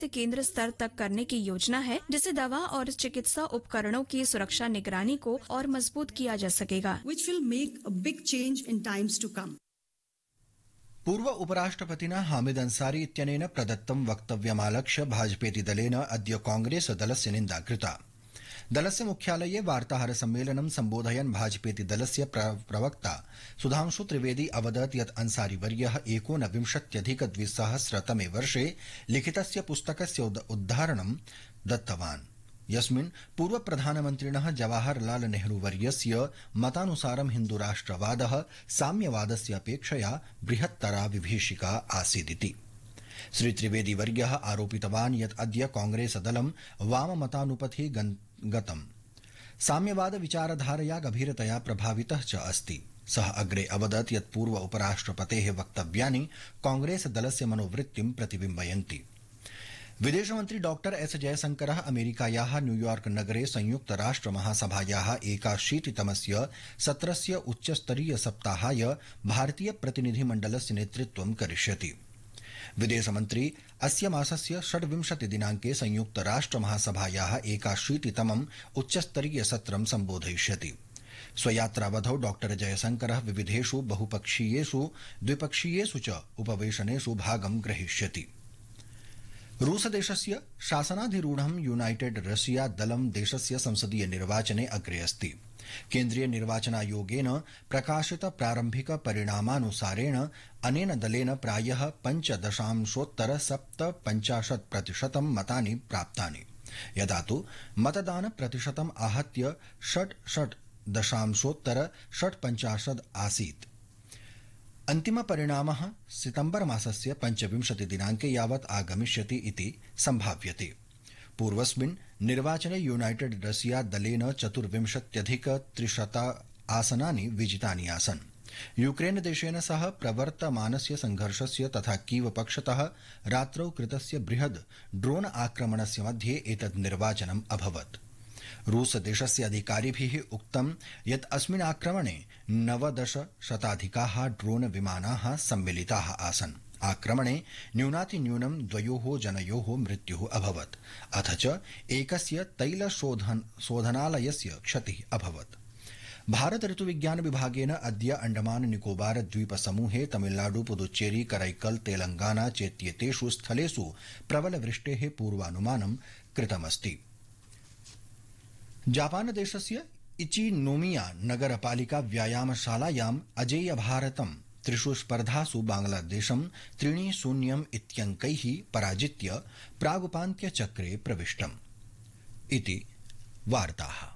केंद्र स्तर तक करने की योजना है, जिससे दवा और चिकित्सा उपकरणों की सुरक्षा निगरानी को और मजबूत किया जा सकेगा, which will make a big change in times to come. पूर्व उपराष्ट्रपतिना हामिद अंसारी इत्यनेन प्रदत्तं वक्तव्यमालक्ष्य भाजपेति दलेन अद्य कांग्रेस दलस्य निन्दा कृता। दलस्य मुख्यालये वार्ताहर सम्मेलनं सम्बोधयन् भाजपेति दलस्य प्रवक्ता सुधांशु त्रिवेदी अवदत् यत् अंसारीवर्यः 19+200 वर्षे लिखितस्य पुस्तकस्य उदाहरणं दत्तवान्, यस्मिन् पूर्व प्रधानमन्त्रिणः जवाहरलाल नेहरूवर्यस्य मतानुसारं हिन्दुराष्ट्रवादः साम्यवादस्य अपेक्षया बृहत्तरा विभीषिका आसीदिति। श्री त्रिवेदी वर्यः आरोपितवान् यत् अद्य कांग्रेस दलं वाममतानुपथि गतम् साम्यवाद विचारधारया गभीरतया प्रभावितः च अस्ति। सः अग्रे अवदत् यत् पूर्व उपराष्ट्रपतेः वक्तव्यानि कांग्रेस दलस्य मनोवृत्तिं प्रतिबिम्बयन्ति। विदेशमन्त्री डॉक्टर एस जयशंकरः अमेरिकायाः न्यूयॉर्क नगरे संयुक्त राष्ट्र महासभायाः 81तमस्य सत्रस्य उच्चस्तरीय सप्ताहाय भारतीय प्रतिनिधिमण्डलस्य नेतृत्वं करिष्यति। विदेशमन्त्री अस्य मासस्य 26 दिनाङ्के संयुक्त राष्ट्र महासभायाः 81तमम् उच्चस्तरीय सत्रं सम्बोधयिष्यति। स्वयात्रावधौ डॉक्टर जयशंकरः विविधेषु बहुपक्षीयेषु द्विपक्षीयेषु च उपवेशनेषु भागं ग्रहीष्यति। रूसदेशस्य शासनाधिरूढं यूनाइटेड रशिया दलं देशस्य संसदीय निर्वाचने अग्रे अस्ति। केन्द्रीय निर्वाचनायोगेन प्रकाशित प्रारम्भिक परिणामानुसारेण अनेन दलेन प्रायः 5.750% मतानि प्राप्तानि, यदा तु मतदान प्रतिशतम् आहत्य 66.650 आसीत्। अन्तिम परिणामः सितंबर मासस्य 25 दिनाङ्के यावत् आगमिष्यति इति सम्भाव्यते। पूर्वस्मिन् निर्वाचने यूनाइटेड रशिया दलेन 24,300 आसनानि विजितानि आसन्। यूक्रेन देशेन सह प्रवर्तमानस्य संघर्षस्य तथा कीव पक्षतः रात्रौ कृतस्य बृहद् ड्रोन आक्रमणस्य मध्ये एतद् निर्वाचनम् अभवत्। रूस देशस्य अधिकारिभिः उक्तं यत् अस्मिन् आक्रमणे 90 ड्रोन विमानाः सम्मिलिताः आसन्। आक्रमणे न्यूनातिन्यूनं 2 जनयोः मृत्युः अभवत्, अथ च एकस्य तैलशोधनालयस्य क्षतिः अभवत्। भारत ऋतुविज्ञान विभागेन अद्य अंडमान निकोबार द्वीप समूहे तमिलनाडु पुदुच्चेरी करैकल तेलंगाना चेत्येतेषु स्थलेषु प्रबल वृष्टेः पूर्वानुमानं कृतमस्ति। जापान देशस्य इचिनोमिया नगरपालिका व्यायामशालायाम् अजेय भारतं 3 स्पर्धासु बांग्लादेशं 3-0 इत्यङ्कैः पराजित्य प्रागुपान्त्यचक्रे प्रविष्टम् इति वार्ताः।